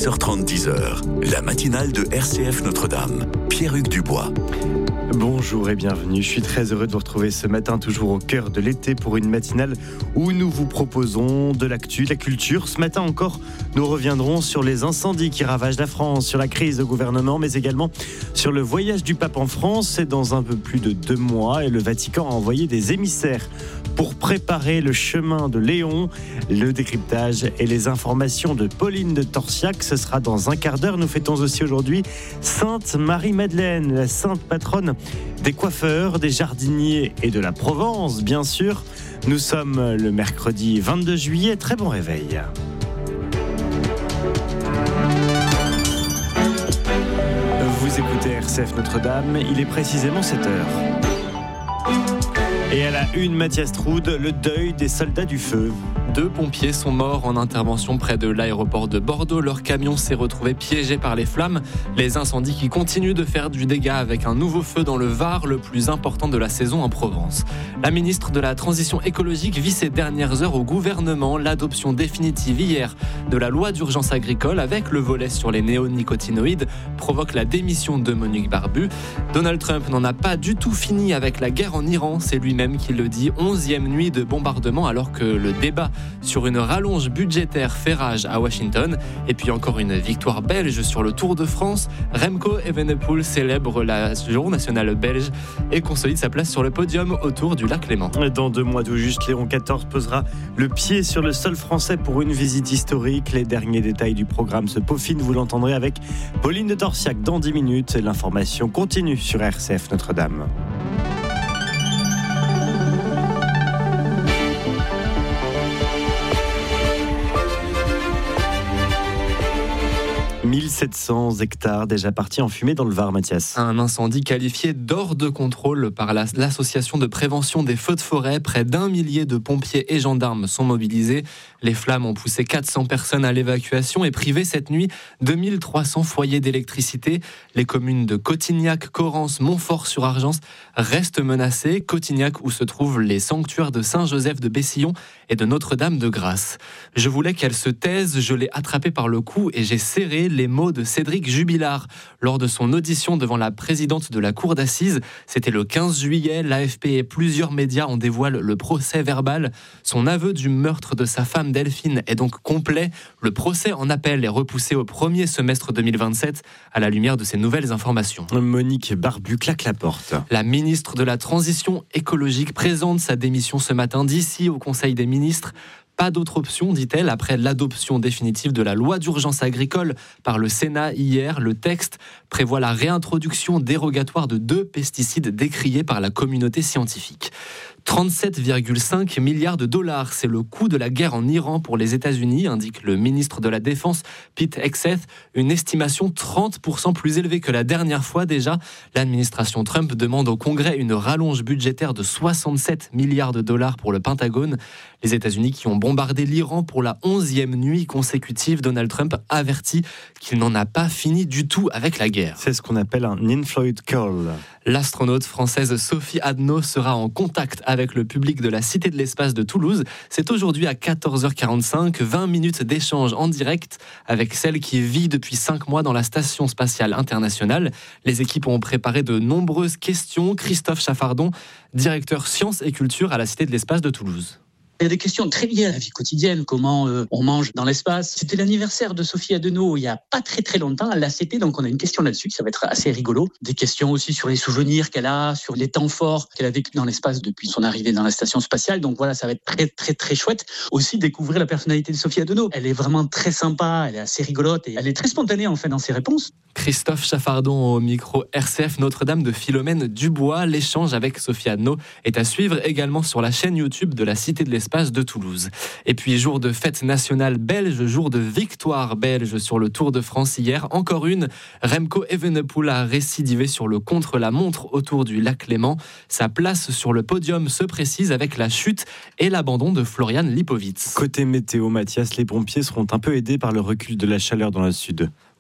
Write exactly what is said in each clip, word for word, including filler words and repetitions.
six heures trente, dix heures, la matinale de R C F Notre-Dame. Pierre-Hugues Dubois. Bonjour et bienvenue, je suis très heureux de vous retrouver ce matin, toujours au cœur de l'été, pour une matinale où nous vous proposons de l'actu, de la culture. Ce matin encore, nous reviendrons sur les incendies qui ravagent la France, sur la crise de gouvernement, mais également sur le voyage du pape en France. C'est dans un peu plus de deux mois et le Vatican a envoyé des émissaires pour préparer le chemin de Léon. Le décryptage et les informations de Pauline de Torsiac, ce sera dans un quart d'heure. Nous fêtons aussi aujourd'hui Sainte Marie-Madeleine, la sainte patronne des coiffeurs, des jardiniers et de la Provence, bien sûr. Nous sommes le mercredi vingt-deux juillet. Très bon réveil. Vous écoutez R C F Notre-Dame, il est précisément sept heures. Et à la une, Mathias Troud, le deuil des soldats du feu. Deux pompiers sont morts en intervention près de l'aéroport de Bordeaux. Leur camion s'est retrouvé piégé par les flammes. Les incendies qui continuent de faire du dégât avec un nouveau feu dans le Var, le plus important de la saison en Provence. La ministre de la Transition écologique vit ces dernières heures au gouvernement l'adoption définitive hier de la loi d'urgence agricole avec le volet sur les néonicotinoïdes provoque la démission de Monique Barbu. Donald Trump n'en a pas du tout fini avec la guerre en Iran. C'est lui-même qui le dit. Onzième nuit de bombardement alors que le débat sur une rallonge budgétaire fait rage à Washington. Et puis encore une victoire belge sur le Tour de France. Remco Evenepoel célèbre la journée nationale belge et consolide sa place sur le podium autour du lac Léman. Dans deux mois tout juste, Léon quatorze posera le pied sur le sol français pour une visite historique. Les derniers détails du programme se peaufinent, vous l'entendrez avec Pauline de Torsiac dans dix minutes. L'information continue sur R C F Notre-Dame. mille sept cents hectares déjà partis en fumée dans le Var, Mathias. Un incendie qualifié d'hors de contrôle par la, l'association de prévention des feux de forêt. Près d'un millier de pompiers et gendarmes sont mobilisés. Les flammes ont poussé quatre cents personnes à l'évacuation et privé cette nuit deux mille trois cents foyers d'électricité. Les communes de Cotignac, Corrence, Montfort-sur-Argence restent menacées. Cotignac où se trouvent les sanctuaires de Saint-Joseph de Bessillon et de Notre-Dame de Grasse. Je voulais qu'elle se taise, je l'ai attrapée par le cou et j'ai serré les mots de Cédric Jubilard lors de son audition devant la présidente de la cour d'assises. C'était le quinze juillet. L'A F P et plusieurs médias en dévoilent le procès verbal. Son aveu du meurtre de sa femme Delphine est donc complet. Le procès en appel est repoussé au premier semestre deux mille vingt-sept à la lumière de ces nouvelles informations. Monique Barbu claque la porte. La ministre de la Transition écologique présente sa démission ce matin d'ici au Conseil des ministres. Pas d'autre option, dit-elle, après l'adoption définitive de la loi d'urgence agricole par le Sénat hier. Le texte prévoit la réintroduction dérogatoire de deux pesticides décriés par la communauté scientifique. trente-sept virgule cinq milliards de dollars, c'est le coût de la guerre en Iran pour les États-Unis, indique le ministre de la Défense, Pete Hegseth. Une estimation trente pour cent plus élevée que la dernière fois déjà. L'administration Trump demande au Congrès une rallonge budgétaire de soixante-sept milliards de dollars pour le Pentagone. Les États-Unis qui ont bombardé l'Iran pour la onzième nuit consécutive. Donald Trump avertit qu'il n'en a pas fini du tout avec la guerre. C'est ce qu'on appelle un in-flight call. L'astronaute française Sophie Adno sera en contact avec le public de la Cité de l'Espace de Toulouse. C'est aujourd'hui à quatorze heures quarante-cinq, vingt minutes d'échange en direct avec celle qui vit depuis cinq mois dans la Station Spatiale Internationale. Les équipes ont préparé de nombreuses questions. Christophe Chaffardon, directeur Sciences et Culture à la Cité de l'Espace de Toulouse. Il y a des questions très liées à la vie quotidienne, comment euh, on mange dans l'espace. C'était l'anniversaire de Sophie Adeno il n'y a pas très très longtemps à l'A C T, donc on a une question là-dessus, ça va être assez rigolo. Des questions aussi sur les souvenirs qu'elle a, sur les temps forts qu'elle a vécu dans l'espace depuis son arrivée dans la station spatiale. Donc voilà, ça va être très très très chouette. Aussi découvrir la personnalité de Sophie Adeno. Elle est vraiment très sympa, elle est assez rigolote et elle est très spontanée en fait dans ses réponses. Christophe Chaffardon au micro R C F Notre-Dame de Philomène Dubois. L'échange avec Sophie Adno est à suivre également sur la chaîne YouTube de la Cité de l'Espace de Toulouse. Et puis jour de fête nationale belge, jour de victoire belge sur le Tour de France hier. Encore une, Remco Evenepoel a récidivé sur le contre-la-montre autour du lac Léman. Sa place sur le podium se précise avec la chute et l'abandon de Florian Lipowitz. Côté météo, Mathias, les pompiers seront un peu aidés par le recul de la chaleur dans le sud.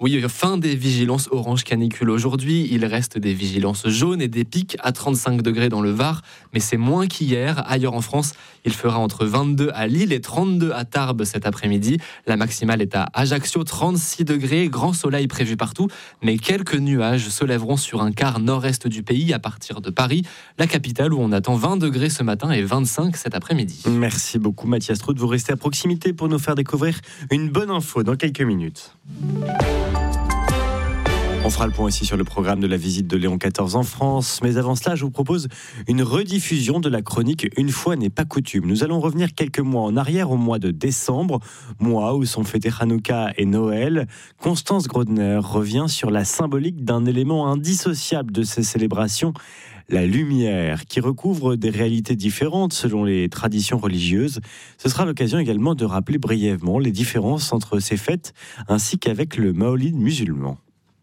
Oui, fin des vigilances orange canicule aujourd'hui. Il reste des vigilances jaunes et des pics à trente-cinq degrés dans le Var. Mais c'est moins qu'hier. Ailleurs en France, il fera entre vingt-deux à Lille et trente-deux à Tarbes cet après-midi. La maximale est à Ajaccio, trente-six degrés. Grand soleil prévu partout. Mais quelques nuages se lèveront sur un quart nord-est du pays à partir de Paris, la capitale où on attend vingt degrés ce matin et vingt-cinq cet après-midi. Merci beaucoup Mathias Roud. Vous restez à proximité pour nous faire découvrir une bonne info dans quelques minutes. On fera le point aussi sur le programme de la visite de Léon quatorze en France. Mais avant cela, je vous propose une rediffusion de la chronique Une fois n'est pas coutume. Nous allons revenir quelques mois en arrière, au mois de décembre, mois où sont fêtés Hanouka et Noël. Constance Grodner revient sur la symbolique d'un élément indissociable de ces célébrations, la lumière, qui recouvre des réalités différentes selon les traditions religieuses. Ce sera l'occasion également de rappeler brièvement les différences entre ces fêtes ainsi qu'avec le Maolid musulman.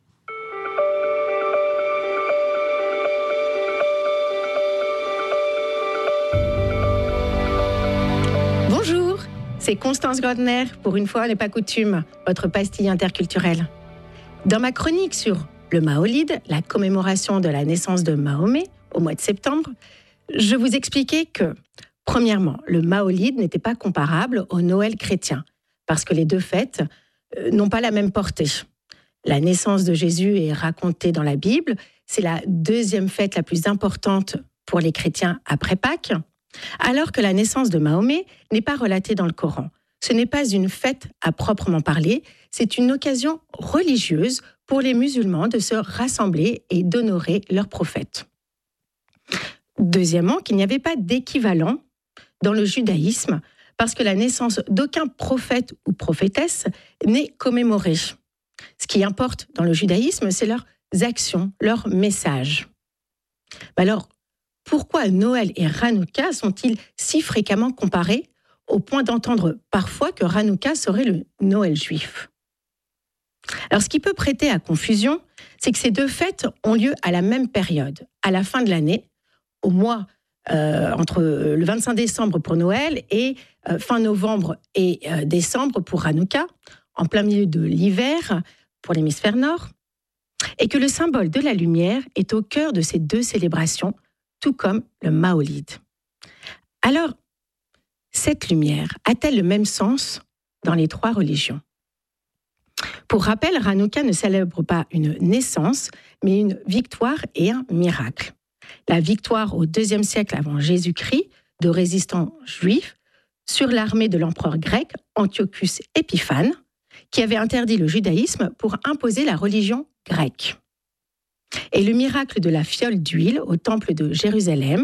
C'est Constance Grodner, pour une fois n'est pas coutume, votre pastille interculturelle. Dans ma chronique sur le Maolid, la commémoration de la naissance de Mahomet, au mois de septembre, je vous expliquais que, premièrement, le Maolid n'était pas comparable au Noël chrétien, parce que les deux fêtes euh, n'ont pas la même portée. La naissance de Jésus est racontée dans la Bible, c'est la deuxième fête la plus importante pour les chrétiens après Pâques, alors que la naissance de Mahomet n'est pas relatée dans le Coran. Ce n'est pas une fête à proprement parler, c'est une occasion religieuse pour les musulmans de se rassembler et d'honorer leur prophète. Deuxièmement, qu'il n'y avait pas d'équivalent dans le judaïsme, parce que la naissance d'aucun prophète ou prophétesse n'est commémorée. Ce qui importe dans le judaïsme, c'est leurs actions, leurs messages. Alors, pourquoi Noël et Hanouka sont-ils si fréquemment comparés, au point d'entendre parfois que Hanouka serait le Noël juif ? Alors, ce qui peut prêter à confusion, c'est que ces deux fêtes ont lieu à la même période, à la fin de l'année, au mois euh, entre le vingt-cinq décembre pour Noël et euh, fin novembre et euh, décembre pour Hanouka, en plein milieu de l'hiver pour l'hémisphère nord, et que le symbole de la lumière est au cœur de ces deux célébrations, tout comme le Maolid. Alors, cette lumière a-t-elle le même sens dans les trois religions ? Pour rappel, Hanouka ne célèbre pas une naissance, mais une victoire et un miracle. La victoire au deuxième siècle avant Jésus-Christ de résistants juifs sur l'armée de l'empereur grec Antiochus Épiphane, qui avait interdit le judaïsme pour imposer la religion grecque. Et le miracle de la fiole d'huile au temple de Jérusalem,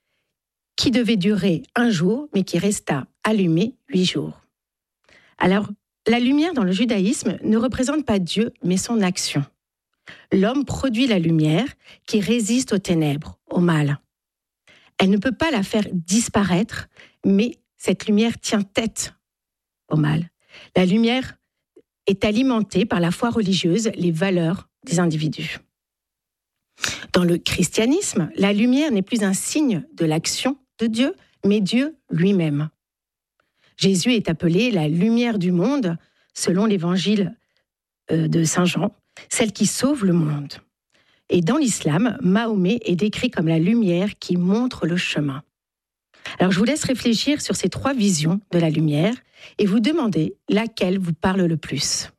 qui devait durer un jour, mais qui resta allumé huit jours. Alors, la lumière dans le judaïsme ne représente pas Dieu, mais son action. L'homme produit la lumière qui résiste aux ténèbres, au mal. Elle ne peut pas la faire disparaître, mais cette lumière tient tête au mal. La lumière est alimentée par la foi religieuse, les valeurs des individus. Dans le christianisme, la lumière n'est plus un signe de l'action de Dieu, mais Dieu lui-même. Jésus est appelé la lumière du monde, selon l'évangile de Saint Jean, celle qui sauve le monde. Et dans l'islam, Mahomet est décrit comme la lumière qui montre le chemin. Alors je vous laisse réfléchir sur ces trois visions de la lumière et vous demander laquelle vous parle le plus.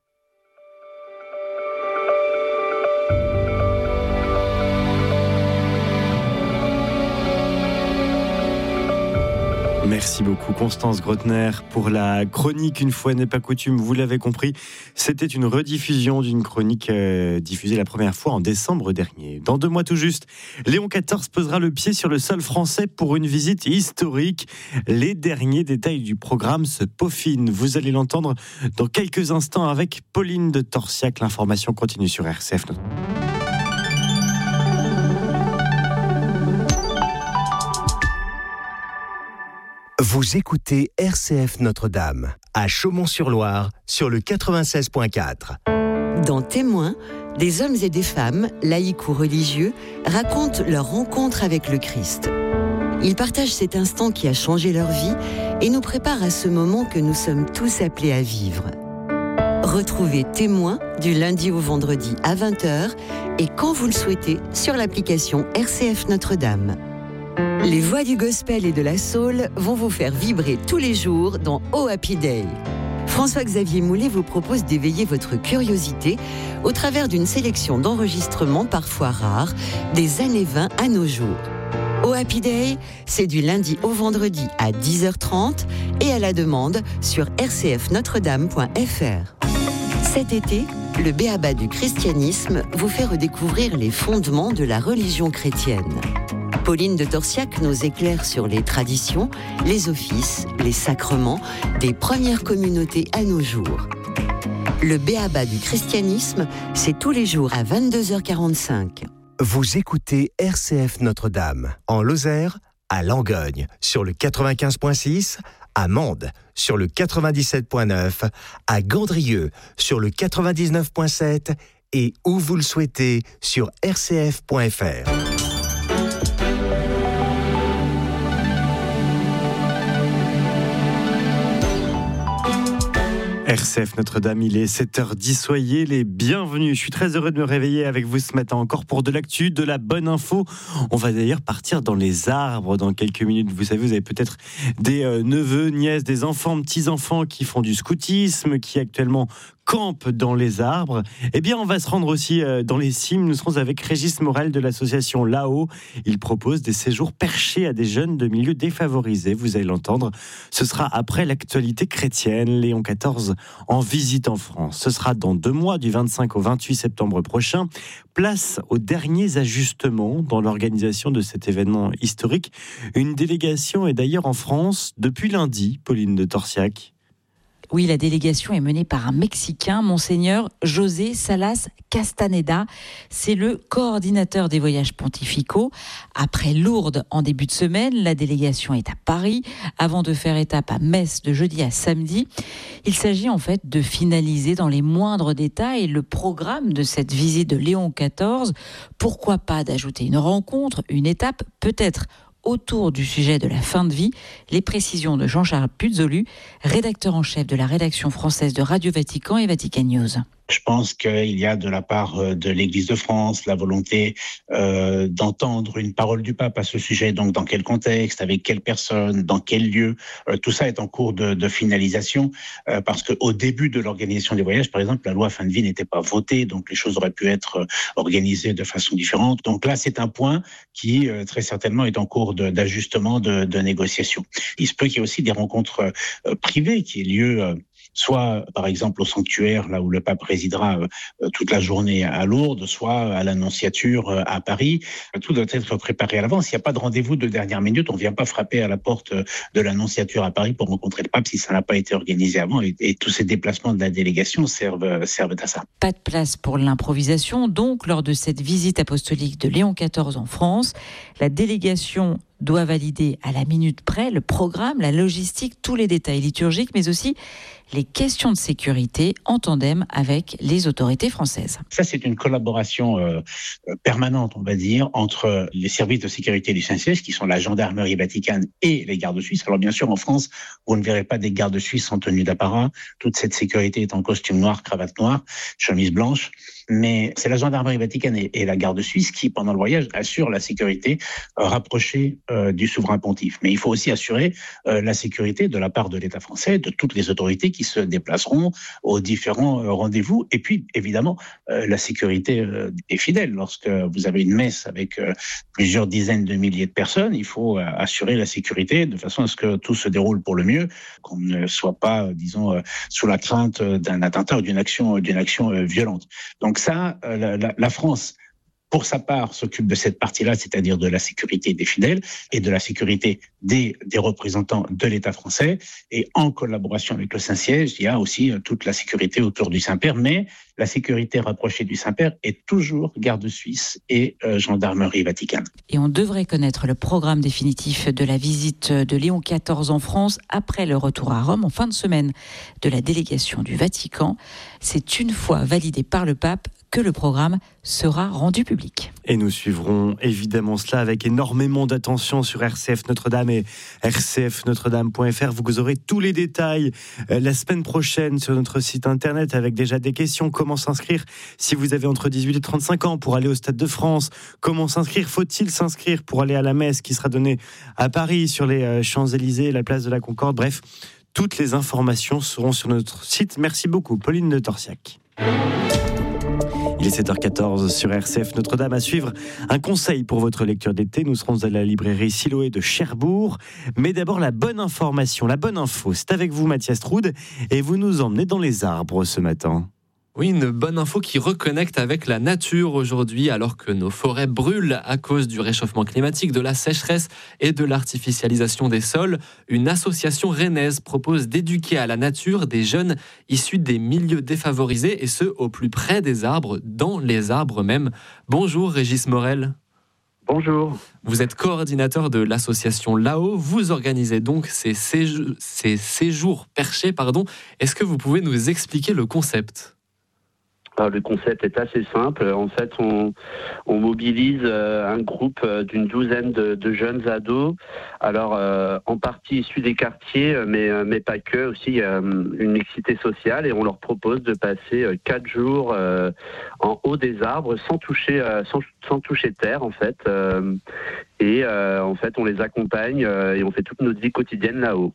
Merci beaucoup Constance Grodner pour la chronique Une fois n'est pas coutume, vous l'avez compris, c'était une rediffusion d'une chronique euh, diffusée la première fois en décembre dernier. Dans deux mois tout juste, Léon quatorze posera le pied sur le sol français pour une visite historique. Les derniers détails du programme se peaufinent, vous allez l'entendre dans quelques instants avec Pauline de Torsiac. L'information continue sur R C F. Vous écoutez R C F Notre-Dame, à Chaumont-sur-Loire, sur le quatre-vingt-seize virgule quatre. Dans Témoins, des hommes et des femmes, laïcs ou religieux, racontent leur rencontre avec le Christ. Ils partagent cet instant qui a changé leur vie et nous préparent à ce moment que nous sommes tous appelés à vivre. Retrouvez Témoin du lundi au vendredi à vingt heures et quand vous le souhaitez sur l'application R C F Notre-Dame. Les voix du gospel et de la soul vont vous faire vibrer tous les jours dans Oh Happy Day. François-Xavier Moulet vous propose d'éveiller votre curiosité au travers d'une sélection d'enregistrements parfois rares des années vingt à nos jours. Oh Happy Day, c'est du lundi au vendredi à dix heures trente et à la demande sur r c f notre dame point f r. Cet été, le B.A.B.A. du christianisme vous fait redécouvrir les fondements de la religion chrétienne. Pauline de Torsiac nous éclaire sur les traditions, les offices, les sacrements des premières communautés à nos jours. Le B.A.B.A. du christianisme, c'est tous les jours à vingt-deux heures quarante-cinq. Vous écoutez R C F Notre-Dame, en Lozère, à Langogne, sur le quatre-vingt-quinze virgule six, à Mende, sur le quatre-vingt-dix-sept virgule neuf, à Gandrieux, sur le quatre-vingt-dix-neuf virgule sept et où vous le souhaitez, sur r c f point f r. R C F Notre-Dame, il est sept heures dix, soyez les bienvenus. Je suis très heureux de me réveiller avec vous ce matin encore pour de l'actu, de la bonne info. On va d'ailleurs partir dans les arbres dans quelques minutes. Vous savez, vous avez peut-être des euh, neveux, nièces, des enfants, petits-enfants qui font du scoutisme, qui actuellement campent dans les arbres. Eh bien, on va se rendre aussi euh, dans les cimes. Nous serons avec Régis Morel de l'association Là-haut. Il propose des séjours perchés à des jeunes de milieux défavorisés. Vous allez l'entendre. Ce sera après l'actualité chrétienne. Léon quatorze en visite en France. Ce sera dans deux mois, du vingt-cinq au vingt-huit septembre prochain. Place aux derniers ajustements dans l'organisation de cet événement historique. Une délégation est d'ailleurs en France depuis lundi, Pauline de Torsiac. Oui, la délégation est menée par un Mexicain, Monseigneur José Salas Castaneda. C'est le coordinateur des voyages pontificaux. Après Lourdes en début de semaine, la délégation est à Paris avant de faire étape à Metz de jeudi à samedi. Il s'agit en fait de finaliser dans les moindres détails le programme de cette visite de Léon quatorze. Pourquoi pas d'ajouter une rencontre, une étape, peut-être autour du sujet de la fin de vie. Les précisions de Jean-Charles Puzolu, rédacteur en chef de la rédaction française de Radio Vatican et Vatican News. Je pense qu'il y a de la part de l'Église de France la volonté euh, d'entendre une parole du pape à ce sujet. Donc, dans quel contexte, avec quelle personne, dans quel lieu. Euh, tout ça est en cours de, de finalisation euh, parce qu'au début de l'organisation des voyages, par exemple, la loi fin de vie n'était pas votée, donc les choses auraient pu être organisées de façon différente. Donc là, c'est un point qui euh, très certainement est en cours de, d'ajustement, de, de négociation. Il se peut qu'il y ait aussi des rencontres euh, privées qui aient lieu. Euh, soit par exemple au sanctuaire, là où le pape résidera euh, toute la journée à Lourdes, soit à l'Annonciature euh, à Paris. Tout doit être préparé à l'avance. Il n'y a pas de rendez-vous de dernière minute. On ne vient pas frapper à la porte de l'Annonciature à Paris pour rencontrer le pape si ça n'a pas été organisé avant. Et, et tous ces déplacements de la délégation servent, servent à ça. Pas de place pour l'improvisation, donc, lors de cette visite apostolique de Léon quatorze en France. La délégation doit valider à la minute près le programme, la logistique, tous les détails liturgiques, mais aussi les questions de sécurité en tandem avec les autorités françaises. Ça, c'est une collaboration euh, permanente, on va dire, entre les services de sécurité du Saint-Siège, qui sont la gendarmerie vaticane et les gardes suisses. Alors bien sûr, en France, vous ne verrez pas des gardes suisses en tenue d'apparat. Toute cette sécurité est en costume noir, cravate noire, chemise blanche. Mais c'est la gendarmerie vaticane et, et la garde suisse qui, pendant le voyage, assurent la sécurité euh, rapprochée euh, du souverain pontife. Mais il faut aussi assurer euh, la sécurité de la part de l'État français, de toutes les autorités qui se déplaceront aux différents euh, rendez-vous. Et puis, évidemment, euh, la sécurité euh, des fidèles. Lorsque vous avez une messe avec euh, plusieurs dizaines de milliers de personnes, il faut euh, assurer la sécurité de façon à ce que tout se déroule pour le mieux, qu'on ne soit pas, euh, disons, euh, sous la crainte d'un attentat ou d'une action, d'une action euh, violente. Donc, ça, la, la, la France, pour sa part, s'occupe de cette partie-là, c'est-à-dire de la sécurité des fidèles et de la sécurité des, des représentants de l'État français. Et en collaboration avec le Saint-Siège, il y a aussi toute la sécurité autour du Saint-Père. Mais la sécurité rapprochée du Saint-Père est toujours garde suisse et euh, gendarmerie vaticane. Et on devrait connaître le programme définitif de la visite de Léon quatorze en France après le retour à Rome en fin de semaine de la délégation du Vatican. C'est une fois validé par le pape que le programme sera rendu public. Et nous suivrons évidemment cela avec énormément d'attention sur R C F Notre-Dame et r c f notre dame point f r. Vous aurez tous les détails la semaine prochaine sur notre site internet avec déjà des questions. Comment s'inscrire si vous avez entre dix-huit et trente-cinq ans pour aller au Stade de France? Comment s'inscrire? Faut-il s'inscrire pour aller à la messe qui sera donnée à Paris sur les Champs-Élysées, la place de la Concorde? Bref, toutes les informations seront sur notre site. Merci beaucoup, Pauline de Torsiac. Il est sept heures quatorze sur R C F Notre-Dame. À suivre, un conseil pour votre lecture d'été. Nous serons à la librairie Siloé de Cherbourg. Mais d'abord, la bonne information, la bonne info. C'est avec vous, Mathias Troud, et vous nous emmenez dans les arbres ce matin. Oui, une bonne info qui reconnecte avec la nature aujourd'hui, alors que nos forêts brûlent à cause du réchauffement climatique, de la sécheresse et de l'artificialisation des sols. Une association rennaise propose d'éduquer à la nature des jeunes issus des milieux défavorisés, et ce, au plus près des arbres, dans les arbres même. Bonjour Régis Morel. Bonjour. Vous êtes coordinateur de l'association Là-haut. Vous organisez donc ces séjours, ces séjours perchés. Pardon. Est-ce que vous pouvez nous expliquer le concept ? Alors, le concept est assez simple. En fait, on, on mobilise un groupe d'une douzaine de, de jeunes ados. Alors, euh, en partie issus des quartiers, mais, mais pas que. Aussi, il y a une mixité sociale et on leur propose de passer quatre jours euh, en haut des arbres sans toucher, euh, sans, sans toucher terre, en fait. Euh, et euh, en fait, on les accompagne euh, et on fait toute notre vie quotidienne là-haut.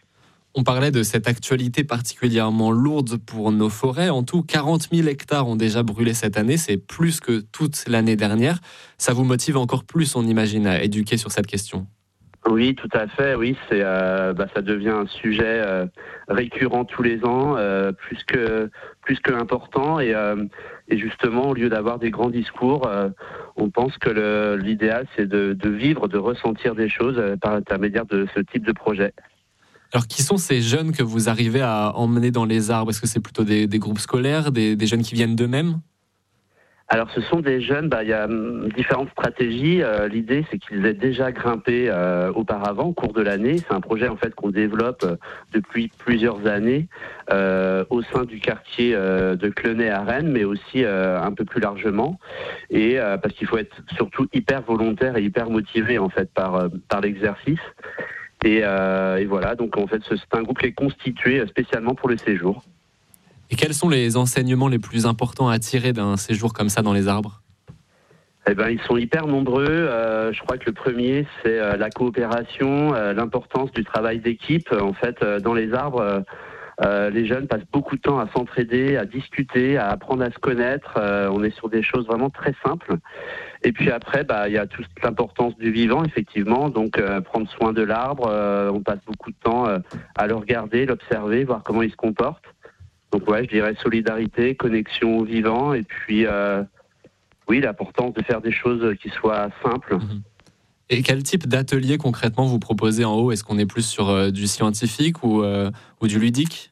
On parlait de cette actualité particulièrement lourde pour nos forêts. En tout, quarante mille hectares ont déjà brûlé cette année. C'est plus que toute l'année dernière. Ça vous motive encore plus, on imagine, à éduquer sur cette question? Oui, tout à fait. Oui, c'est, euh, bah, ça devient un sujet euh, récurrent tous les ans, euh, plus que plus que important. Et, euh, et justement, au lieu d'avoir des grands discours, euh, on pense que le, l'idéal, c'est de, de vivre, de ressentir des choses euh, par l'intermédiaire de ce type de projet. Alors, qui sont ces jeunes que vous arrivez à emmener dans les arbres? Est-ce que c'est plutôt des, des groupes scolaires, des, des jeunes qui viennent d'eux-mêmes? Alors, ce sont des jeunes, bah, il y a différentes stratégies. Euh, l'idée, c'est qu'ils aient déjà grimpé euh, auparavant, au cours de l'année. C'est un projet, en fait, qu'on développe euh, depuis plusieurs années euh, au sein du quartier euh, de Clenay à Rennes, mais aussi euh, un peu plus largement. Et euh, parce qu'il faut être surtout hyper volontaire et hyper motivé, en fait, par, euh, par l'exercice. Et, euh, et voilà, donc en fait, c'est un groupe qui est constitué spécialement pour le séjour. Et quels sont les enseignements les plus importants à tirer d'un séjour comme ça dans les arbres? Eh ben, ils sont hyper nombreux. Euh, je crois que le premier, c'est euh, la coopération, euh, l'importance du travail d'équipe. En fait, euh, dans les arbres, euh, euh, les jeunes passent beaucoup de temps à s'entraider, à discuter, à apprendre à se connaître. Euh, on est sur des choses vraiment très simples. Et puis après, bah, il y a toute l'importance du vivant, effectivement. Donc, euh, prendre soin de l'arbre. Euh, on passe beaucoup de temps euh, à le regarder, l'observer, voir comment il se comporte. Donc, ouais, je dirais solidarité, connexion au vivant. Et puis, euh, oui, l'importance de faire des choses qui soient simples. Et quel type d'atelier concrètement vous proposez en haut? Est-ce qu'on est plus sur euh, du scientifique ou, euh, ou du ludique?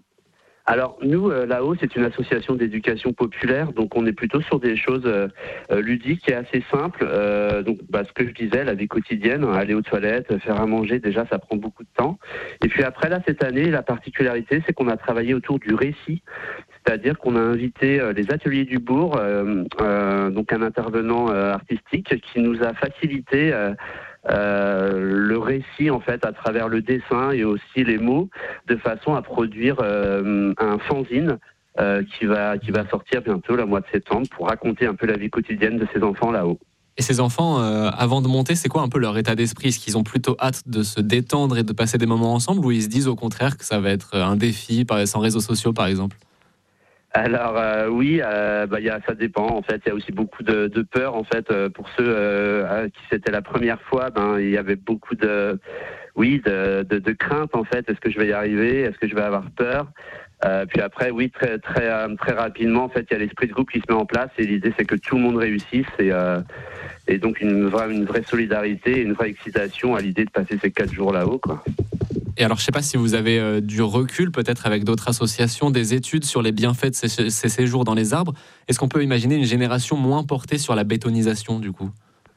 Alors nous, euh, là-haut, c'est une association d'éducation populaire, donc on est plutôt sur des choses euh, ludiques et assez simples. Euh, donc bah, ce que je disais, la vie quotidienne, aller aux toilettes, faire à manger, déjà ça prend beaucoup de temps. Et puis après, là, cette année, la particularité, c'est qu'on a travaillé autour du récit, c'est-à-dire qu'on a invité euh, les ateliers du bourg, euh, euh, donc un intervenant euh, artistique qui nous a facilité euh, Euh, le récit en fait à travers le dessin et aussi les mots, de façon à produire euh, un fanzine euh, qui va qui va sortir bientôt, le mois de septembre, pour raconter un peu la vie quotidienne de ces enfants là-haut. Et ces enfants, euh, avant de monter, c'est quoi un peu leur état d'esprit? Est-ce qu'ils ont plutôt hâte de se détendre et de passer des moments ensemble, ou ils se disent au contraire que ça va être un défi, sans réseaux sociaux par exemple? Alors euh, oui, euh, bah, y a, ça dépend. En fait, il y a aussi beaucoup de, de peur. En fait, euh, pour ceux euh, à qui c'était la première fois, ben il y avait beaucoup de, oui, de, de, de crainte en fait. Est-ce que je vais y arriver? Est-ce que je vais avoir peur? euh, Puis après, oui, très très très rapidement, en fait, il y a l'esprit de groupe qui se met en place et l'idée c'est que tout le monde réussisse et euh, et donc une vraie une vraie solidarité, et une vraie excitation à l'idée de passer ces quatre jours là-haut, quoi. Et alors, je ne sais pas si vous avez euh, du recul, peut-être avec d'autres associations, des études sur les bienfaits de ces, ces séjours dans les arbres. Est-ce qu'on peut imaginer une génération moins portée sur la bétonisation, du coup?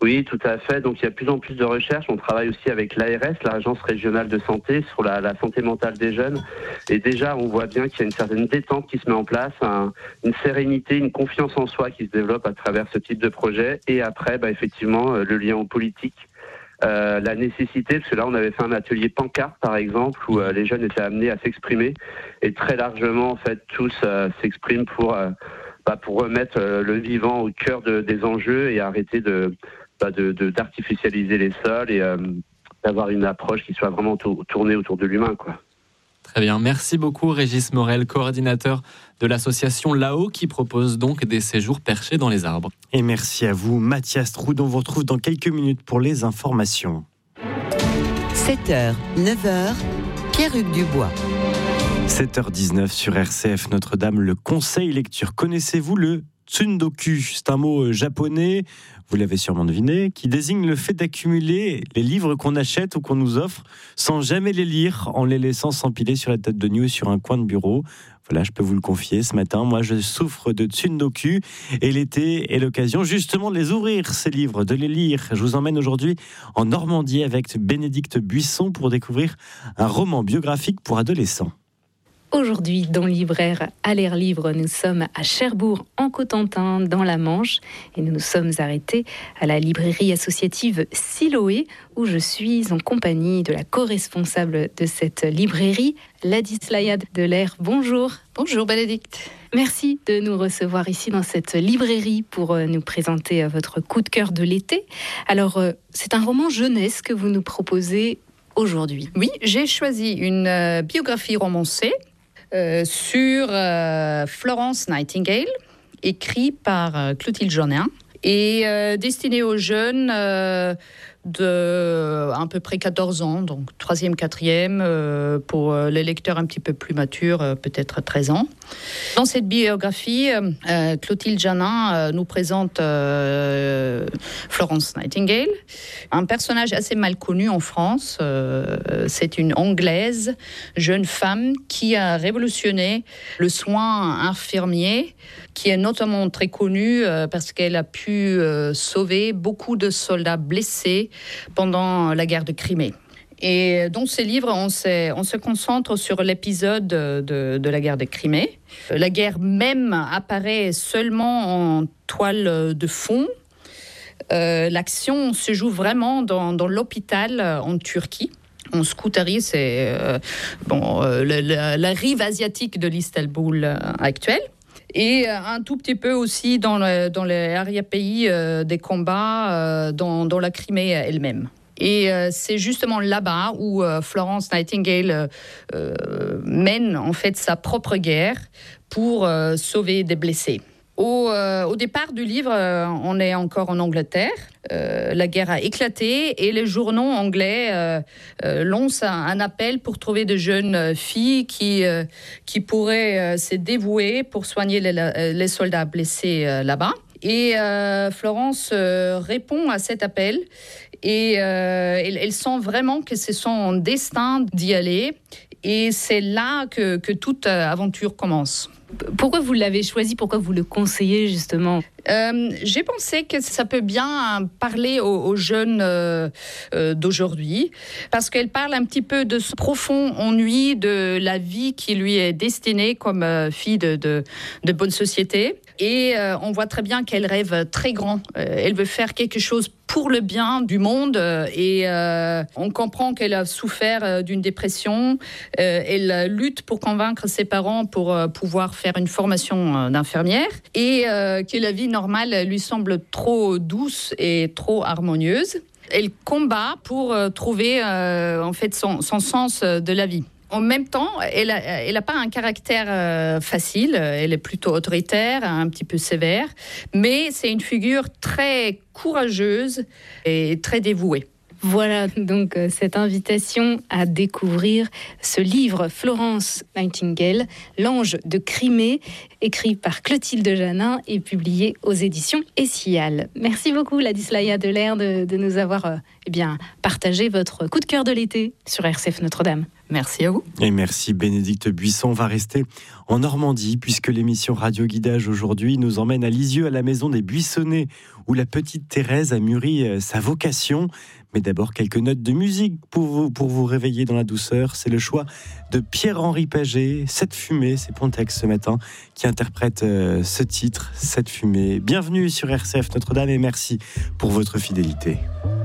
Oui, tout à fait. Donc il y a de plus en plus de recherches. On travaille aussi avec l'A R S, l'Agence régionale de santé, sur la, la santé mentale des jeunes. Et déjà, on voit bien qu'il y a une certaine détente qui se met en place, un, une sérénité, une confiance en soi qui se développe à travers ce type de projet. Et après, bah, effectivement, le lien aux politiques. Euh, la nécessité, parce que là on avait fait un atelier pancarte par exemple où euh, les jeunes étaient amenés à s'exprimer et très largement en fait tous euh, s'expriment pour euh, bah, pour remettre euh, le vivant au cœur de, des enjeux et arrêter de, bah, de, de d'artificialiser les sols et euh, d'avoir une approche qui soit vraiment tour- tournée autour de l'humain, quoi. Très bien, merci beaucoup Régis Morel, coordinateur de l'association Là-haut qui propose donc des séjours perchés dans les arbres. Et merci à vous Mathias Troudon, on vous retrouve dans quelques minutes pour les informations. sept heures, neuf heures, Pierre-Hugues Dubois. sept heures dix-neuf sur R C F Notre-Dame, le conseil lecture. Connaissez-vous le tsundoku? C'est un mot japonais, vous l'avez sûrement deviné, qui désigne le fait d'accumuler les livres qu'on achète ou qu'on nous offre sans jamais les lire, en les laissant s'empiler sur la table de nuit ou sur un coin de bureau. Voilà, je peux vous le confier, ce matin, moi je souffre de tsundoku et l'été est l'occasion justement de les ouvrir, ces livres, de les lire. Je vous emmène aujourd'hui en Normandie avec Bénédicte Buisson pour découvrir un roman biographique pour adolescents. Aujourd'hui, dans Libraire à l'air libre, nous sommes à Cherbourg, en Cotentin, dans la Manche. Et nous nous sommes arrêtés à la librairie associative Siloé, où je suis en compagnie de la co-responsable de cette librairie, Ladislaia Delair. Bonjour. Bonjour Bénédicte. Merci de nous recevoir ici dans cette librairie pour nous présenter votre coup de cœur de l'été. Alors, c'est un roman jeunesse que vous nous proposez aujourd'hui. Oui, j'ai choisi une euh, biographie romancée euh, sur euh, Florence Nightingale, écrite par euh, Clotilde Jonin et euh, destinée aux jeunes euh, de à peu près quatorze ans, donc troisième, quatrième, euh, pour les lecteurs un petit peu plus matures, euh, peut-être treize ans. Dans cette biographie, euh, Clotilde Jonin euh, nous présente euh, Florence Nightingale, un personnage assez mal connu en France. Euh, c'est une Anglaise, jeune femme qui a révolutionné le soin infirmier, qui est notamment très connue euh, parce qu'elle a pu euh, sauver beaucoup de soldats blessés pendant la guerre de Crimée. Et dans ce livre, on se, on se concentre sur l'épisode de, de la guerre de Crimée. La guerre même apparaît seulement en toile de fond. Euh, l'action se joue vraiment dans, dans l'hôpital en Turquie. En Scutari, c'est euh, bon, euh, la, la, la rive asiatique de l'Istanbul euh, actuelle. Et un tout petit peu aussi dans, le, dans les arrière-pays euh, des combats euh, dans, dans la Crimée elle-même. Et euh, c'est justement là-bas où euh, Florence Nightingale euh, mène en fait sa propre guerre pour euh, sauver des blessés. Au, euh, au départ du livre, euh, on est encore en Angleterre. Euh, la guerre a éclaté et les journaux anglais euh, euh, lancent un, un appel pour trouver de jeunes filles qui, euh, qui pourraient euh, se dévouer pour soigner les, les soldats blessés euh, là-bas. Et euh, Florence euh, répond à cet appel et euh, elle, elle sent vraiment que c'est son destin d'y aller. Et c'est là que, que toute aventure commence. Pourquoi vous l'avez choisi? Pourquoi vous le conseillez justement? Euh, j'ai pensé que ça peut bien parler aux, aux jeunes euh, euh, d'aujourd'hui, parce qu'elle parle un petit peu de ce profond ennui de la vie qui lui est destinée comme euh, fille de, de, de bonne société. Et euh, on voit très bien qu'elle rêve très grand. Euh, elle veut faire quelque chose pour le bien du monde euh, et euh, on comprend qu'elle a souffert euh, d'une dépression. Euh, elle lutte pour convaincre ses parents pour euh, pouvoir faire une formation euh, d'infirmière et euh, que la vie normale lui semble trop douce et trop harmonieuse. Elle combat pour euh, trouver euh, en fait son, son sens de la vie. En même temps, elle n'a elle a pas un caractère euh, facile, elle est plutôt autoritaire, un petit peu sévère, mais c'est une figure très courageuse et très dévouée. Voilà donc euh, cette invitation à découvrir ce livre Florence Nightingale, L'Ange de Crimée, écrit par Clotilde Jonin et publié aux éditions Essial. Merci beaucoup Ladislaia Delair de, de nous avoir euh, eh bien, partagé votre coup de cœur de l'été sur R C F Notre-Dame. Merci à vous. Et merci Bénédicte Buisson. On va rester en Normandie puisque l'émission Radio Guidage aujourd'hui nous emmène à Lisieux, à la maison des Buissonnets, où la petite Thérèse a mûri sa vocation. Mais d'abord, quelques notes de musique pour vous, pour vous réveiller dans la douceur. C'est le choix de Pierre-Henri Paget, Cette fumée, c'est Pontex ce matin, qui interprète euh, ce titre, Cette fumée. Bienvenue sur R C F Notre-Dame et merci pour votre fidélité.